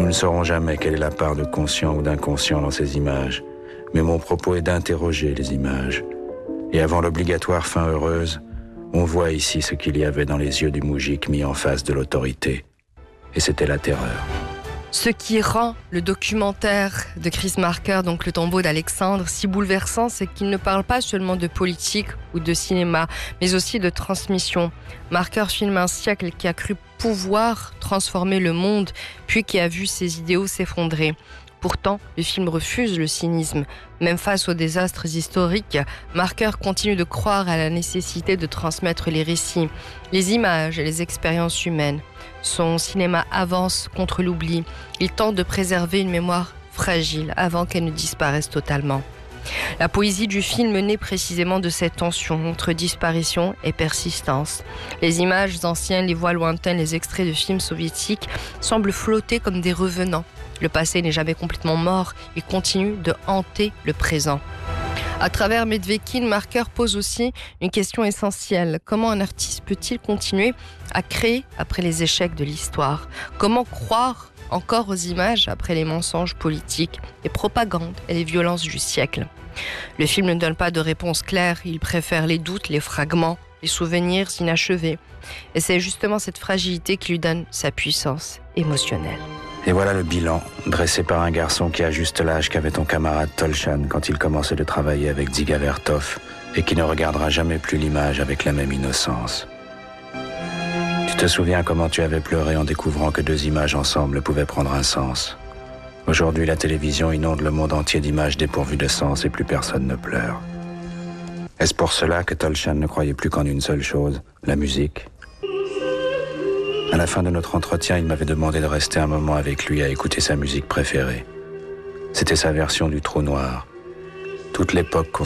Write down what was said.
ne saurons jamais quelle est la part de conscient ou d'inconscient dans ces images, mais mon propos est d'interroger les images. Et avant l'obligatoire fin heureuse, on voit ici ce qu'il y avait dans les yeux du moujik mis en face de l'autorité. Et c'était la terreur. Ce qui rend le documentaire de Chris Marker, donc Le tombeau d'Alexandre, si bouleversant, c'est qu'il ne parle pas seulement de politique ou de cinéma, mais aussi de transmission. Marker filme un siècle qui a cru pouvoir transformer le monde, puis qui a vu ses idéaux s'effondrer. Pourtant, le film refuse le cynisme. Même face aux désastres historiques, Marker continue de croire à la nécessité de transmettre les récits, les images et les expériences humaines. Son cinéma avance contre l'oubli. Il tente de préserver une mémoire fragile avant qu'elle ne disparaisse totalement. La poésie du film naît précisément de cette tension entre disparition et persistance. Les images anciennes, les voix lointaines, les extraits de films soviétiques semblent flotter comme des revenants. Le passé n'est jamais complètement mort, il continue de hanter le présent. À travers Medvekin, Marker pose aussi une question essentielle. Comment un artiste peut-il continuer à créer après les échecs de l'histoire ? Comment croire encore aux images après les mensonges politiques, les propagandes et les violences du siècle ? Le film ne donne pas de réponse claire, il préfère les doutes, les fragments, les souvenirs inachevés. Et c'est justement cette fragilité qui lui donne sa puissance émotionnelle. Et voilà le bilan, dressé par un garçon qui a juste l'âge qu'avait ton camarade Tolchan quand il commençait de travailler avec Dziga Vertov et qui ne regardera jamais plus l'image avec la même innocence. Tu te souviens comment tu avais pleuré en découvrant que deux images ensemble pouvaient prendre un sens. Aujourd'hui, la télévision inonde le monde entier d'images dépourvues de sens et plus personne ne pleure. Est-ce pour cela que Tolchan ne croyait plus qu'en une seule chose, la musique ? À la fin de notre entretien, il m'avait demandé de rester un moment avec lui à écouter sa musique préférée. C'était sa version du Trou Noir. Toute l'époque